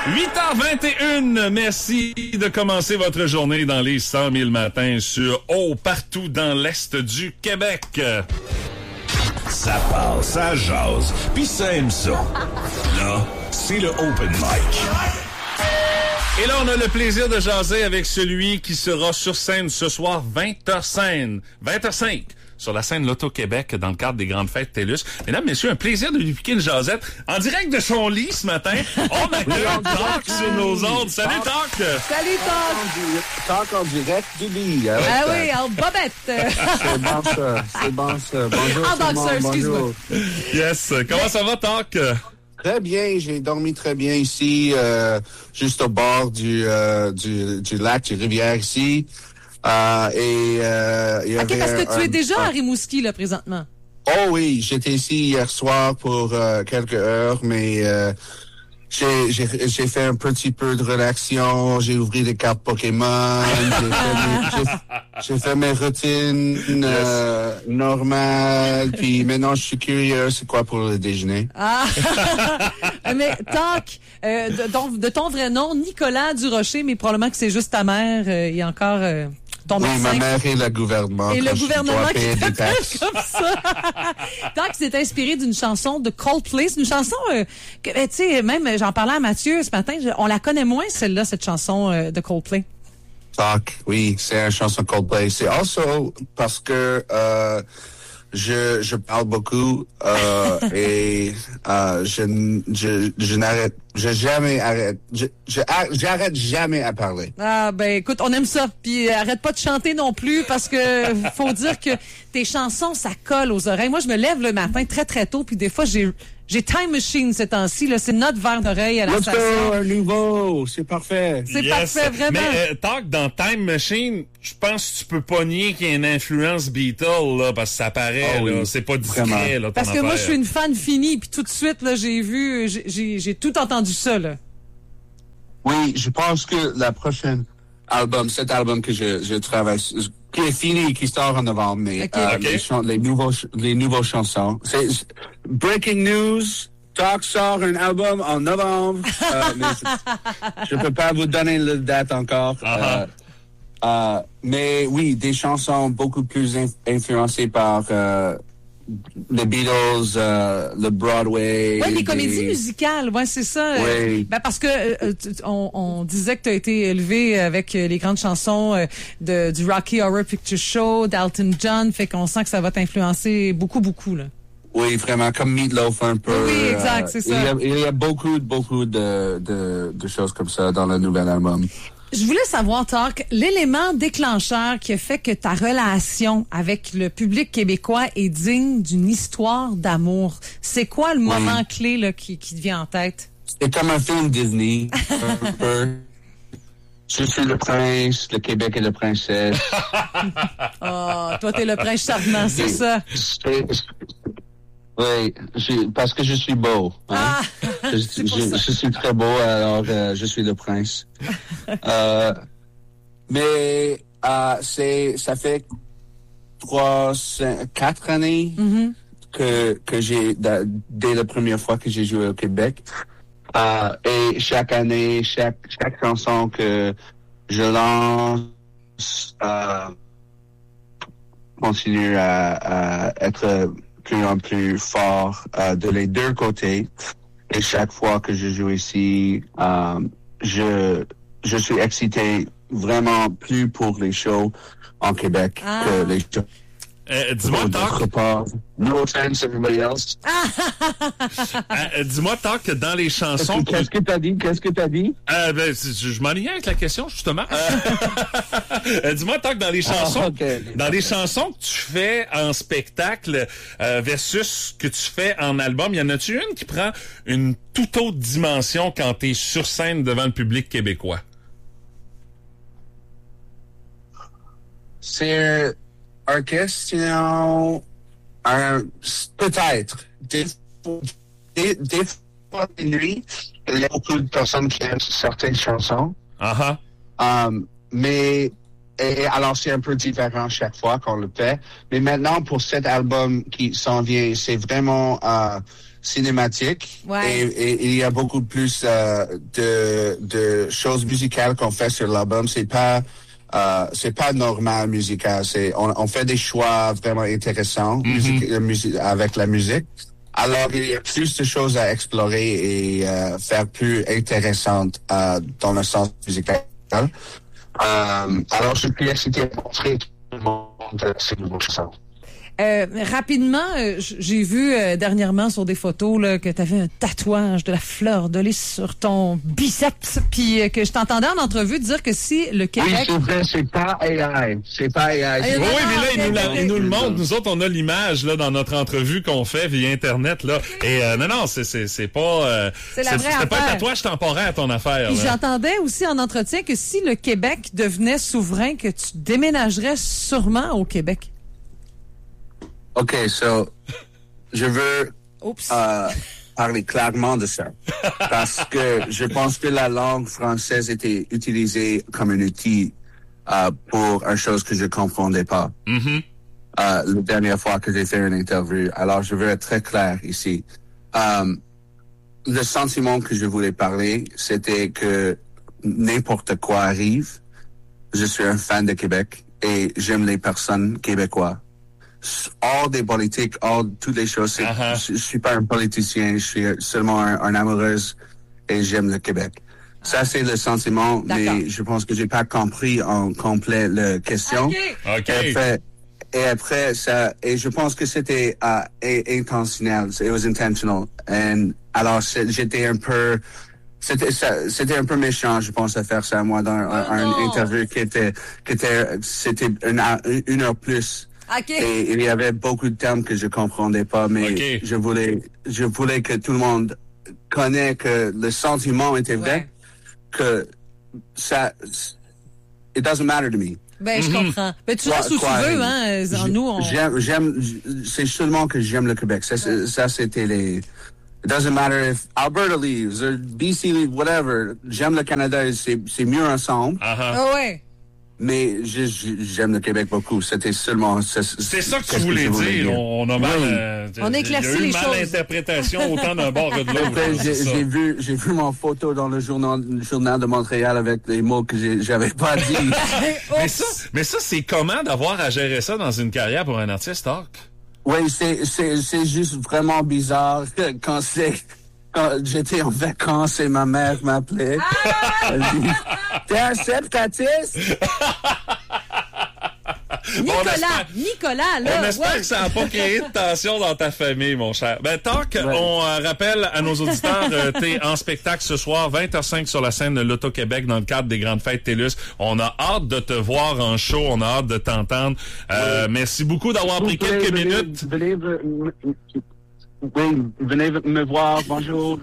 8h21, merci de commencer votre journée dans les 100 000 matins sur partout dans l'Est du Québec. Ça parle, ça jase, pis ça aime ça. Là, c'est le Open Mic. Et là, on a le plaisir de jaser avec celui qui sera sur scène ce soir, 20h05. Sur la scène L'Auto-Québec, dans le cadre des grandes fêtes TELUS. Mesdames, messieurs, un plaisir de lui piquer une jasette. En direct de son lit ce matin, on accueille Talk sur nos ondes. Salut, Talk! Salut, Talk! Talk en direct du lit. Ah oui, en bobette! C'est bon, ça. C'est bon, ça. Bonjour, En boxeur, excuse-moi. Yes. Comment ça va, Talk? Très bien, j'ai dormi très bien ici, juste au bord du lac, du rivière ici. Parce que tu es déjà à Rimouski, là, présentement. Oh oui, j'étais ici hier soir pour quelques heures, mais j'ai fait un petit peu de relaxation, j'ai ouvert des cartes Pokémon, j'ai fait mes routines normales, puis maintenant je suis curieux, c'est quoi pour le déjeuner? Ah! Mais Talk, de ton vrai nom, Nicolas Durocher, mais probablement que c'est juste ta mère et encore... ton oui, médecin. ma mère et le gouvernement. Et le gouvernement qui des taxes. comme ça. Talk s'est inspiré d'une chanson de Coldplay. C'est une chanson que, tu sais, même j'en parlais à Mathieu ce matin, on la connaît moins, celle-là, cette chanson de Coldplay. Talk, oui, c'est une chanson Coldplay. C'est also parce que je parle beaucoup et j'arrête jamais à parler. Ah ben écoute, on aime ça. Puis arrête pas de chanter non plus parce que faut dire que tes chansons ça colle aux oreilles. Moi je me lève le matin très très tôt puis des fois j'ai Time Machine ces temps-ci là, c'est notre verre d'oreille à la station. Un nouveau, c'est parfait. C'est parfait vraiment. Mais Talk, dans Time Machine, je pense que tu peux pas nier qu'il y a une influence Beatles là parce que ça paraît là, c'est pas discret là ton Parce que moi je suis une fan finie puis tout de suite là j'ai tout entendu ça là. Oui, je pense que la prochaine cet album que je travaille, qui est fini, qui sort en novembre, mais les nouveaux chansons. C'est breaking news. Talk sort un album en novembre, mais je peux pas vous donner la date encore. Mais oui, des chansons beaucoup plus influencées par les Beatles, le Broadway. Oui, les comédies musicales, ouais, c'est ça. Oui. Ben parce que on disait que tu as été élevé avec les grandes chansons du Rocky Horror Picture Show, d'Elton John, fait qu'on sent que ça va t'influencer beaucoup là. Oui, vraiment, comme Meatloaf un peu. Oui, exact, c'est ça. Il y a beaucoup de choses comme ça dans le nouvel album. Je voulais savoir, Talk, l'élément déclencheur qui a fait que ta relation avec le public québécois est digne d'une histoire d'amour. C'est quoi le moment clé là, qui te vient en tête? C'est comme un film Disney. Un peu. Je suis le prince, le Québec est la princesse. Oh, toi, t'es le prince charmant, c'est ça? Oui, parce que je suis beau. Hein? Ah, je suis très beau, alors je suis le prince. Mais ça fait 4 années que j'ai dès la première fois que j'ai joué au Québec. Et chaque année, chaque chanson que je lance continue à être plus en plus fort de les deux côtés. Et chaque fois que je joue ici, je suis excité vraiment plus pour les shows en Québec que les shows. Dis-moi, Talk. No offense, everybody else. Dis-moi, Talk, dans les chansons. Qu'est-ce que t'as dit? Je m'enlignais avec la question, justement. Dis-moi, Talk, dans les chansons. Dans les chansons que tu fais en spectacle versus que tu fais en album, y en a-tu une qui prend une toute autre dimension quand t'es sur scène devant le public québécois? C'est une question, peut-être. Des fois, de nuit, il y a beaucoup de personnes qui aiment certaines chansons. Mais alors, c'est un peu différent chaque fois qu'on le fait. Mais maintenant, pour cet album qui s'en vient, c'est vraiment cinématique. Ouais. Et il y a beaucoup plus de choses musicales qu'on fait sur l'album. C'est pas normal musical. On fait des choix vraiment intéressants avec la musique. Alors, il y a plus de choses à explorer et faire plus intéressantes dans le sens musical. Alors, je suis excité à montrer tout le monde ces nouveaux chansons. Rapidement, j'ai vu dernièrement sur des photos là, que tu avais un tatouage de la fleur de lys sur ton biceps, puis que je t'entendais en entrevue dire que si le Québec... Oui, c'est vrai, c'est pas AI. C'est pas AI. Oui, mais là, il nous le montre. Nous autres, on a l'image là dans notre entrevue qu'on fait via Internet. Là. Et non, c'est pas... c'est la vraie affaire. C'était pas un tatouage temporaire, ton affaire. Puis j'entendais aussi en entretien que si le Québec devenait souverain, que tu déménagerais sûrement au Québec. OK, so, je veux parler clairement de ça. Parce que je pense que la langue française était utilisée comme un outil pour une chose que je comprenais pas. La dernière fois que j'ai fait une interview. Alors, je veux être très clair ici. Le sentiment que je voulais parler, c'était que n'importe quoi arrive. Je suis un fan de Québec et j'aime les personnes québécois. Hors des politiques, hors de toutes les choses. Je suis pas un politicien, je suis seulement un amoureuse et j'aime le Québec. Ça, c'est le sentiment, mais je pense que j'ai pas compris en complet la question. Et après, ça, et je pense que c'était intentionnel. It was intentional. Alors, j'étais un peu... C'était un peu méchant, je pense, à faire ça, moi, dans un interview c'était une heure plus. Et il y avait beaucoup de termes que je comprenais pas, mais je voulais que tout le monde connaisse que le sentiment était vrai, que ça, it doesn't matter to me. Ben, je comprends. Mais tu restes où tu veux, hein. C'est seulement que j'aime le Québec. Ça, c'était les... It doesn't matter if Alberta leaves or BC leaves, whatever. J'aime le Canada, c'est mieux ensemble. Ouais. Mais j'aime le Québec beaucoup. C'était seulement... C'est ça que tu voulais dire. On a mal... on éclaircit les choses. Il y a eu mal interprétation autant d'un bord que de l'autre. J'ai vu mon photo dans le journal de Montréal avec les mots que j'avais pas dit. mais ça, c'est comment d'avoir à gérer ça dans une carrière pour un artiste, Tark? Oui, c'est juste vraiment bizarre quand j'étais en vacances et ma mère m'appelait. T'es un septatiste? Nicolas, là. On espère que ça n'a pas créé de tension dans ta famille, mon cher. Ben, Tark, on rappelle à nos auditeurs, t'es en spectacle ce soir, 20h05 sur la scène de l'Auto-Québec dans le cadre des Grandes Fêtes TELUS. On a hâte de te voir en show, on a hâte de t'entendre. Merci beaucoup d'avoir pris quelques minutes. Venez me voir, bonjour.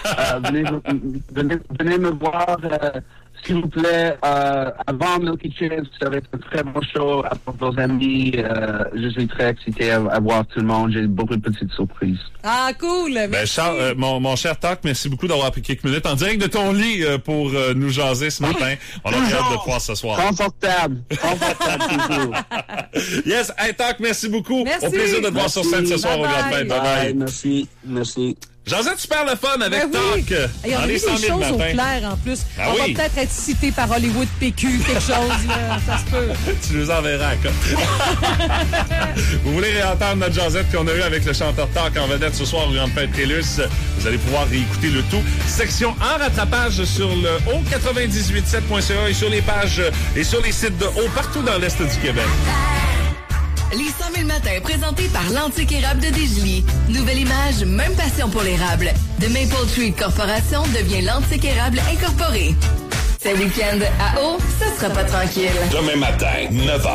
Venez me voir, s'il vous plaît, avant Milky Chance. Ça va être un très bon show avec vos amis. Je suis très excité à voir tout le monde. J'ai beaucoup de petites surprises. Ah, cool! Ben, Charles, mon cher Tark, merci beaucoup d'avoir pris quelques minutes en direct de ton lit pour nous jaser ce matin. On a hâte de te voir ce soir. Confortable toujours. Yes, hey Tark, merci beaucoup. Merci. Au plaisir de te voir sur scène ce soir au Grand Fête. Bye. Merci. Josette, super le fun avec Tark. Et on a mis des choses au clair en plus. On va peut-être être cité par Hollywood PQ, quelque chose, là. Ça se peut. Tu nous enverras, quoi. Vous voulez réentendre notre Josette qu'on a eu avec le chanteur Tark en vedette ce soir au Grand Fête TELUS? Vous allez pouvoir réécouter le tout. Section en rattrapage sur le haut987.ca et sur les pages et sur les sites de haut partout dans l'Est du Québec. Les 100 000 matins présentés par l'Antique Érable de Desjolies. Nouvelle image, même passion pour l'érable. The Maple Tree Corporation devient l'Antique Érable Incorporé. Ce week-end à Haut, ça sera pas tranquille. Demain matin, 9h.